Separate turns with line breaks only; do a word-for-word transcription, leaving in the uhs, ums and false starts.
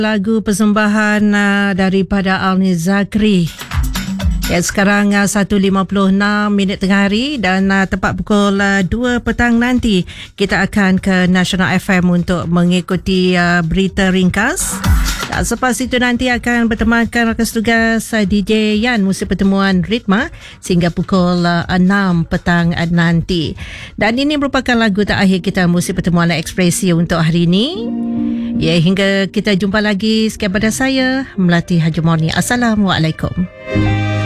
Lagu persembahan uh, daripada Alni Zakri. Ya, sekarang uh, satu lima puluh enam minit tengah hari dan uh, tepat pukul uh, dua petang nanti kita akan ke National F M untuk mengikuti uh, berita ringkas. Dan selepas itu nanti akan bertemankan rakan tugas uh, D J Yan musim pertemuan Ritma sehingga pukul uh, enam petang uh, nanti. Dan ini merupakan lagu terakhir kita musim pertemuan ekspresi untuk hari ini. Ya, hingga kita jumpa lagi, sekian pada saya Melati Haji Morni. Assalamualaikum.